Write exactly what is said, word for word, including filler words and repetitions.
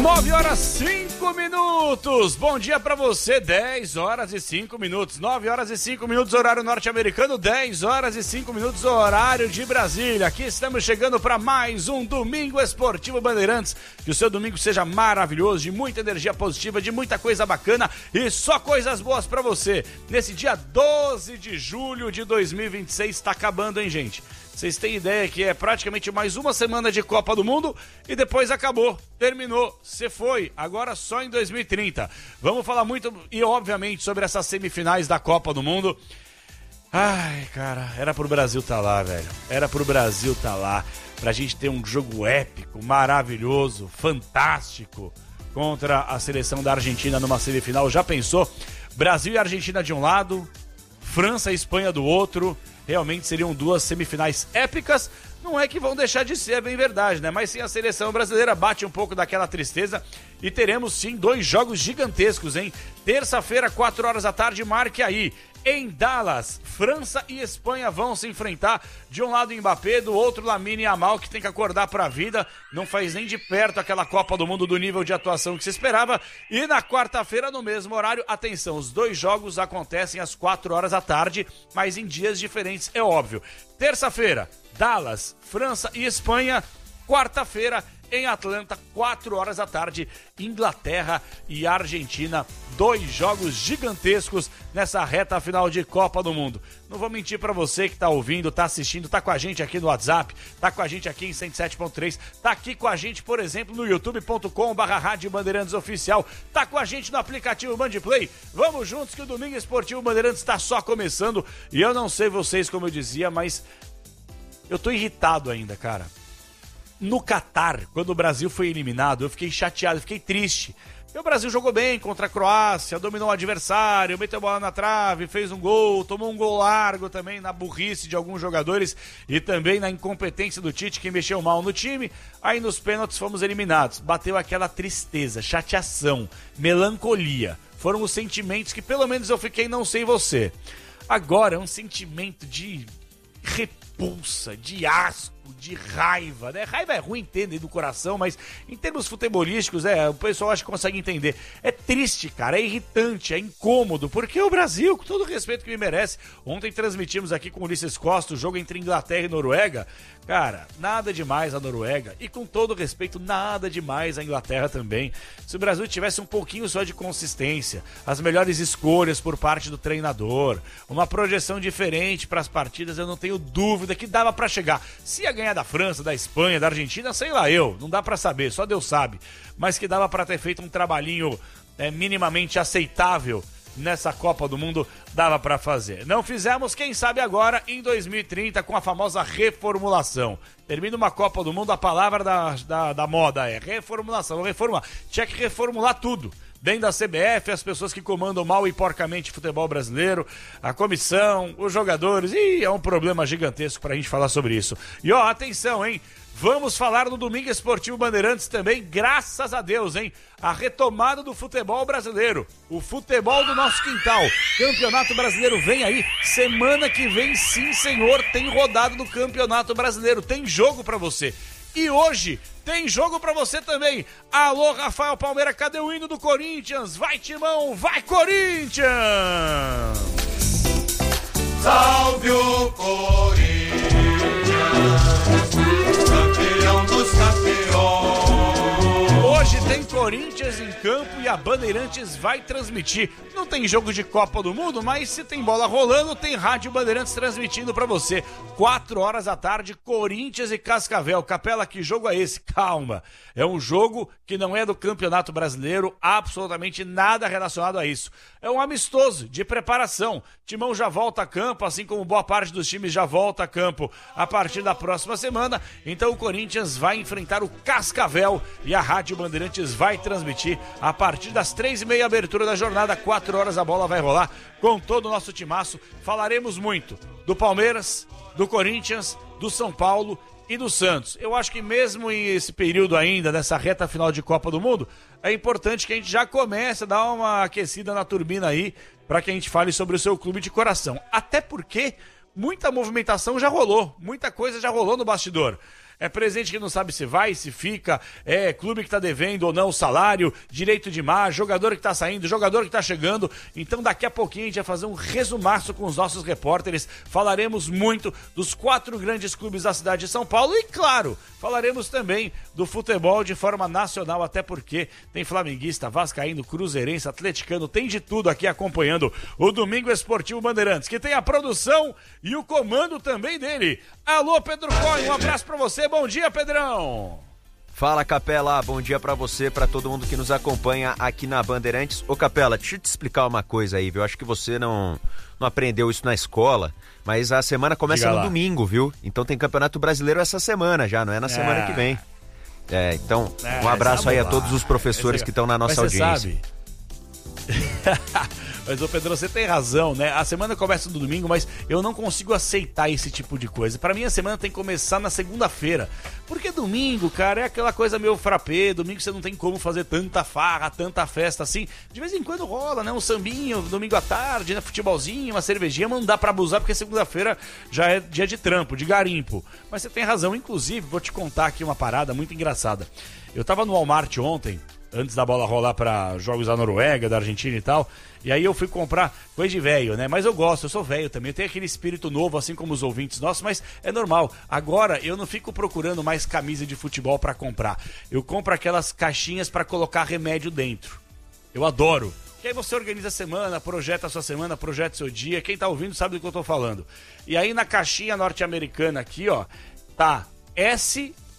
nove horas cinco minutos. Bom dia pra você. dez horas e cinco minutos. nove horas e cinco minutos, horário norte-americano. dez horas e cinco minutos, horário de Brasília. Aqui estamos chegando para mais um Domingo Esportivo Bandeirantes. Que o seu domingo seja maravilhoso, de muita energia positiva, de muita coisa bacana e só coisas boas pra você. Nesse dia doze de julho de dois mil e vinte e seis, tá acabando, hein, gente? Vocês têm ideia que é praticamente mais uma semana de Copa do Mundo e depois acabou, terminou, se foi, agora só em dois mil e trinta. Vamos falar muito e obviamente sobre essas semifinais da Copa do Mundo. Ai, cara, era pro Brasil tá lá, velho, era pro Brasil tá lá, pra gente ter um jogo épico, maravilhoso, fantástico contra a seleção da Argentina numa semifinal. Já pensou? Brasil e Argentina de um lado, França e Espanha do outro. Realmente seriam duas semifinais épicas. Não é que vão deixar de ser, é bem verdade, né? Mas sim, a seleção brasileira bate um pouco daquela tristeza e teremos sim dois jogos gigantescos, hein? Terça-feira, quatro horas da tarde, marque aí. Em Dallas, França e Espanha vão se enfrentar. De um lado Mbappé, do outro Lamine Yamal, que tem que acordar pra vida. Não faz nem de perto aquela Copa do Mundo do nível de atuação que se esperava. E na quarta-feira, no mesmo horário, atenção, os dois jogos acontecem às quatro horas da tarde, mas em dias diferentes, é óbvio. Terça-feira, Dallas, França e Espanha. Quarta-feira, em Atlanta, quatro horas da tarde, Inglaterra e Argentina. Dois jogos gigantescos nessa reta final de Copa do Mundo. Não vou mentir pra você que tá ouvindo, tá assistindo, tá com a gente aqui no WhatsApp, tá com a gente aqui em cento e sete ponto três, tá aqui com a gente, por exemplo, no youtube ponto com barra Rádio Bandeirantes Oficial, tá com a gente no aplicativo Bandplay. Vamos juntos que o Domingo Esportivo Bandeirantes tá só começando. E eu não sei vocês, como eu dizia, mas eu tô irritado ainda, cara. No Catar, quando o Brasil foi eliminado, eu fiquei chateado, eu fiquei triste. E o Brasil jogou bem contra a Croácia, dominou o adversário, meteu a bola na trave, fez um gol, tomou um gol largo também na burrice de alguns jogadores e também na incompetência do Tite, que mexeu mal no time. Aí nos pênaltis fomos eliminados. Bateu aquela tristeza, chateação, melancolia. Foram os sentimentos que pelo menos eu fiquei, não sei você. Agora é um sentimento de repulsa, de asco, de raiva, né? Raiva é ruim, entende, do coração, mas em termos futebolísticos, é, o pessoal acho que consegue entender. É triste, cara, é irritante, é incômodo, porque o Brasil, com todo o respeito que me merece, ontem transmitimos aqui com o Ulisses Costa o jogo entre Inglaterra e Noruega. Cara, nada demais a Noruega e com todo o respeito, nada demais a Inglaterra também. Se o Brasil tivesse um pouquinho só de consistência, as melhores escolhas por parte do treinador, uma projeção diferente para as partidas, eu não tenho dúvida que dava para chegar. Se ia ganhar da França, da Espanha, da Argentina, sei lá eu, não dá para saber, só Deus sabe. Mas que dava para ter feito um trabalhinho é, minimamente aceitável nessa Copa do Mundo, dava pra fazer. Não fizemos, quem sabe agora, em dois mil e trinta, com a famosa reformulação. Termina uma Copa do Mundo, a palavra da, da, da moda é reformulação, reformular. Tinha que reformular tudo. Dentro da C B F, as pessoas que comandam mal e porcamente o futebol brasileiro, a comissão, os jogadores, e é um problema gigantesco pra gente falar sobre isso. E ó, atenção, hein? Vamos falar no Domingo Esportivo Bandeirantes também, graças a Deus, hein? A retomada do futebol brasileiro, o futebol do nosso quintal. Campeonato Brasileiro vem aí, semana que vem, sim, senhor, tem rodada do Campeonato Brasileiro, tem jogo pra você. E hoje tem jogo pra você também. Alô, Rafael Palmeira, cadê o hino do Corinthians? Vai, Timão, vai, Corinthians! Salve o Corinthians! Campeão dos campeões. Hoje tem Corinthians em campo e a Bandeirantes vai transmitir. Não tem jogo de Copa do Mundo, mas se tem bola rolando, tem Rádio Bandeirantes transmitindo pra você. Quatro horas da tarde, Corinthians e Cascavel. Capela, que jogo é esse? Calma. É um jogo que não é do Campeonato Brasileiro, absolutamente nada relacionado a isso. É um amistoso de preparação. Timão já volta a campo, assim como boa parte dos times já volta a campo a partir da próxima semana. Então o Corinthians vai enfrentar o Cascavel e a Rádio Bandeirantes vai transmitir a partir das três e meia, abertura da jornada, quatro horas a bola vai rolar com todo o nosso timaço. Falaremos muito do Palmeiras, do Corinthians, do São Paulo e do Santos. Eu acho que mesmo em esse período ainda, nessa reta final de Copa do Mundo, é importante que a gente já comece a dar uma aquecida na turbina aí, para que a gente fale sobre o seu clube de coração. Até porque muita movimentação já rolou, muita coisa já rolou no bastidor. É presidente que não sabe se vai, se fica, é clube que tá devendo ou não o salário, direito de mar, jogador que tá saindo, jogador que tá chegando. Então daqui a pouquinho a gente vai fazer um resumaço com os nossos repórteres. Falaremos muito dos quatro grandes clubes da cidade de São Paulo e, claro, falaremos também do futebol de forma nacional, até porque tem flamenguista, vascaíno, cruzeirense, atleticano, tem de tudo aqui acompanhando o Domingo Esportivo Bandeirantes, que tem a produção e o comando também dele. Alô, Pedro Coelho, um abraço pra você. Bom dia, Pedrão. Fala, Capela, bom dia pra você, pra todo mundo que nos acompanha aqui na Bandeirantes. Ô, Capela, deixa eu te explicar uma coisa aí, viu? Eu acho que você não, não aprendeu isso na escola, mas a semana começa no domingo, viu? Então tem Campeonato Brasileiro essa semana já, não é na é. semana que vem. É, então, é, um abraço aí lá. a todos os professores que estão na nossa mas audiência. Sabe? Mas, ô Pedro, você tem razão, né? A semana começa no domingo, mas eu não consigo aceitar esse tipo de coisa. Pra mim, a semana tem que começar na segunda-feira. Porque domingo, cara, é aquela coisa meio frappé. Domingo você não tem como fazer tanta farra, tanta festa assim. De vez em quando rola, né? Um sambinho, domingo à tarde, né? Futebolzinho, uma cervejinha. Mas não dá pra abusar, porque segunda-feira já é dia de trampo, de garimpo. Mas você tem razão. Inclusive, vou te contar aqui uma parada muito engraçada. Eu tava no Walmart ontem, antes da bola rolar para jogos da Noruega, da Argentina e tal, e aí eu fui comprar coisa de velho, né? Mas eu gosto, eu sou velho também, eu tenho aquele espírito novo, assim como os ouvintes nossos, mas é normal. Agora eu não fico procurando mais camisa de futebol para comprar. Eu compro aquelas caixinhas para colocar remédio dentro. Eu adoro. Que aí você organiza a semana, projeta a sua semana, projeta o seu dia. Quem tá ouvindo sabe do que eu tô falando. E aí na caixinha norte-americana aqui, ó, tá S